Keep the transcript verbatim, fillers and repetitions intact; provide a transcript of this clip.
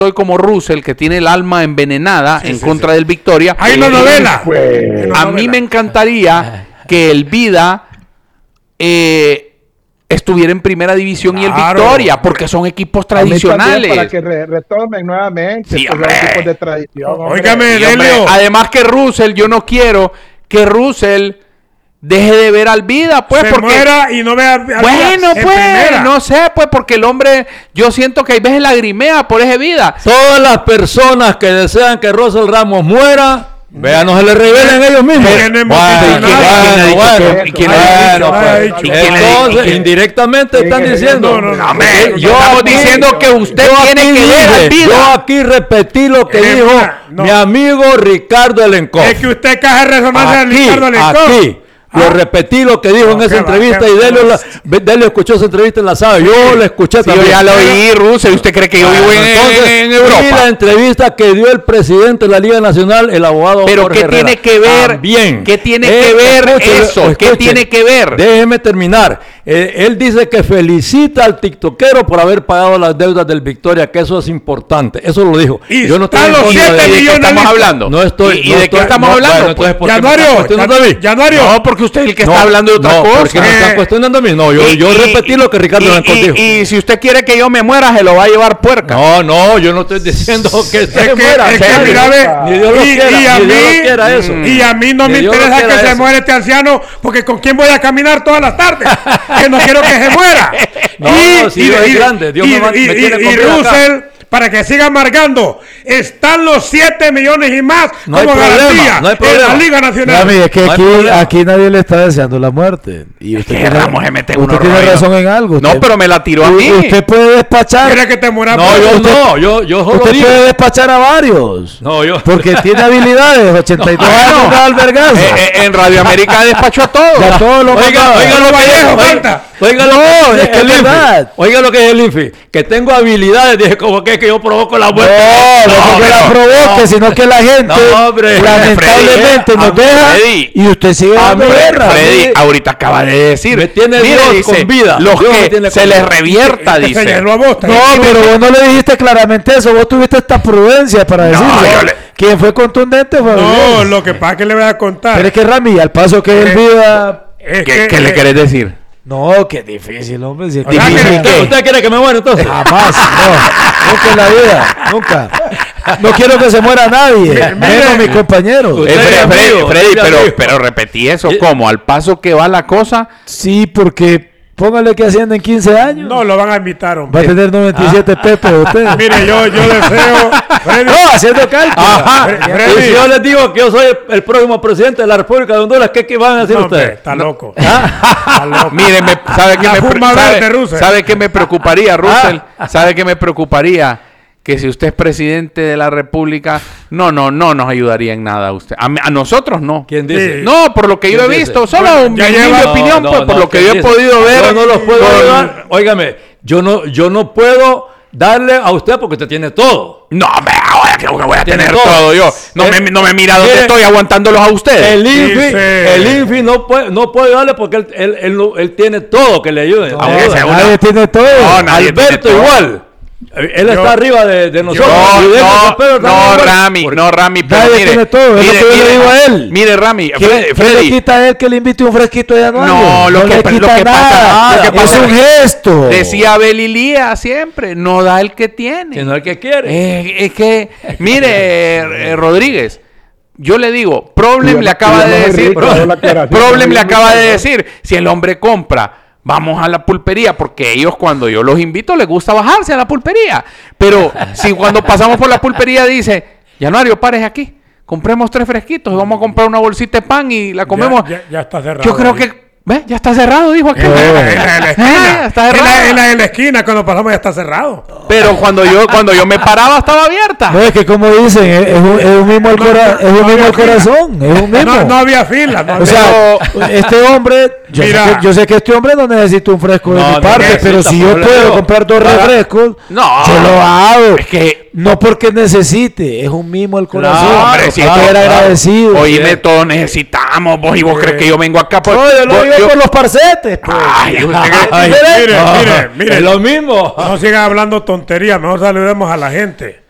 soy como Russell, que tiene el alma envenenada sí, en sí, contra sí. del Victoria. Hay una novela. Pues, a mí me encantaría que el Vida eh, estuviera en primera división claro. y el Victoria, porque son equipos tradicionales. Para que re retomen nuevamente sí, los equipos de tradición. Óigame, sí, hombre, además que Russell, yo no quiero que Russell deje de ver al Vida, pues, se porque muera y no vea al Vida. Bueno, pues, primera. no sé, pues, porque el hombre, yo siento que hay veces lagrimea por ese Vida. Todas las personas que desean que Russell Ramos muera, vean, no se le revelen ellos mismos. Entonces, indirectamente están diciendo. No, no, no, no, yo estamos diciendo que usted tiene que ver al Vida. Yo aquí repetí lo que eh, dijo no. mi amigo Ricardo Elencoff. Es que usted caja resonancia de Ricardo Elencoff. Aquí. Lo ah. repetí lo que dijo no, en esa entrevista va, y Delio, la, Delio escuchó esa entrevista en la sala. Yo la escuché sí, también. Yo ya lo oí, Russell. ¿Usted cree que yo vivo en, Entonces, en Europa? Y la entrevista que dio el presidente de la Liga Nacional, el abogado Pero Jorge ¿qué Herrera. tiene que ver? También. ¿Qué tiene eh, que ver escuche, eso? Escuche, ¿Qué tiene que ver? Déjeme terminar. Eh, él dice que felicita al tiktokero por haber pagado las deudas del Victoria, que eso es importante. Eso lo dijo. Y yo no estoy los siete de, millones ¿De qué estamos hablando? No estoy. ¿Y, no y de estoy, qué estamos no, hablando? Bueno, pues, Januario, Januario. No, porque usted es el que no, está hablando de otra no, cosa. Porque me eh, están cuestionando a mí. No, yo, y, yo repetí lo que Ricardo Elencoff dijo. Y si usted quiere que yo me muera, se lo va a llevar puerca. No, no, yo no estoy diciendo que se es muera. Que, es que, mira, ve, ni Dios lo y, quiera, y a ni mí, Dios lo quiera eso. Y a mí no ni me Dios interesa que eso. se muera este anciano, porque con quién voy a caminar todas las tardes. Que no quiero que se muera. No, y, no, si y, Dios y, es grande, Dios y, me, y, me tiene y, y Russell, acá. Para que siga amargando, están los siete millones y más no como garantía no en la Liga Nacional. Mami, es que no aquí, aquí nadie le está deseando la muerte. Y usted tiene, Ramos se mete usted tiene razón en algo. Usted, no, pero me la tiró a mí. Usted puede despachar. ¿Quiere que te muera? No, yo usted, no, yo, yo solo Usted digo. puede despachar a varios. No, yo. Porque tiene habilidades. ochenta y dos no, años no. de albergazo. Eh, eh, en Radio América despachó a todos. Ya todos los Oiga, oiga lo que dijo, falta. Oiga lo que es que el Infi. Oiga lo que es el Infi. Que tengo habilidades, dije como que es que yo provoco la muerte. No, no, no que la provoque, no, sino que la gente no, hombre, lamentablemente Freddy, nos deja Freddy, y usted sigue dando guerra. Freddy, ahorita acaba de decir, me tiene mire, Dios dice, con vida. Los Dios que se les revierta, te dice. A vos, no, pero vos no le dijiste claramente eso, vos tuviste esta prudencia para no, decirlo. Le... Quien fue contundente fue No, Luis. lo que pasa es que le voy a contar. Pero es que Rami, al paso que eh, él viva... ¿Qué, que, ¿qué le querés decir? No, qué difícil, hombre. Si es difícil, difícil. ¿Usted, ¿Usted quiere que me muera entonces? Jamás, no. Nunca en la vida, nunca. No quiero que se muera nadie, mire, menos mis compañeros. Eh, Freddy, Freddy, Freddy pero, pero repetí eso, ¿cómo? ¿Al paso que va la cosa? Sí, porque... Póngale que haciendo en quince años. No, lo van a invitar, hombre. Va a tener noventa y siete ah. Pepe usted. Mire, yo, yo deseo... Freddy, no, haciendo cálculo. Ajá. Freddy, y si yo les digo que yo soy el, el próximo presidente de la República de Honduras, ¿qué, qué van a decir no, ustedes? Hombre, está no. loco. ¿Ah? Está loco. Mire, me, ¿sabe qué me, sabe, sabe qué me preocuparía, Russell? Ah. ¿Sabe qué me preocuparía? Que si usted es presidente de la República, no, no, no nos ayudaría en nada a usted. A, a nosotros no. ¿Quién dice? Sí. No, por lo que yo he visto, dice? solo bueno, mi lleva, opinión, no, pues, no, por no, lo que yo he dice? podido ver. Yo no los puedo con... ayudar. Óigame, yo no, yo no puedo darle a usted porque usted tiene todo. No, me que voy a tener todo, todo yo. No, el, me, no me mira dónde estoy aguantándolos a ustedes. El Infi, Dice. el Infi no puede, no puede darle porque él, él, él, él, él tiene todo que le ayude. No, nadie una... tiene todo. No, nadie Alberto tiene todo. Igual. Él yo, está arriba de, de nosotros. No, de no, Pedro, no, Rami, no, Rami, pero nadie mire, tiene todo, es mire, lo que yo le digo a él. Mire, Rami, ¿Qué, Freddy, ¿qué le quita a él que le invite un fresquito de anuario? No, lo no que, le quita lo que nada. pasa, lo que pasa es un gesto. Decía Belilía siempre, no da el que tiene. Sino el que quiere. Eh, es que, mire, eh, Rodríguez, yo le digo, Problem yo, le acaba de decir, rico, Problem, Problem le acaba de decir, si el hombre compra, vamos a la pulpería, porque ellos cuando yo los invito les gusta bajarse a la pulpería. Pero si cuando pasamos por la pulpería dice, Januario, pares aquí, compremos tres fresquitos y vamos a comprar una bolsita de pan y la comemos. Ya, ya, ya está cerrado. Yo creo ahí. que... ¿Ves? Ya está cerrado, dijo aquel. En la, en la, en la esquina. Eh, está cerrado. En la, en, la, en la esquina, cuando pasamos ya está cerrado. Pero cuando yo cuando yo me paraba estaba abierta. No, es que como dicen, es, es, un, es un mismo el, cora, es un no mismo el corazón. Es un mismo. No, no había fila. No había o sea, este hombre, yo sé, que, yo sé que este hombre no necesita un fresco de no, mi no parte, pero si yo puedo yo. comprar dos para, refrescos, no, yo lo hago. Es que no porque necesite, es un mimo el corazón. No, hombre, si claro, esto, era agradecido. Oíme, todos necesitamos, vos y vos sí. crees que yo vengo acá por... No, yo lo digo por los parcetes, pues. Ay, usted Ay, mire, mire, mire. Es lo mismo. No sigan hablando tonterías, mejor saludemos a la gente.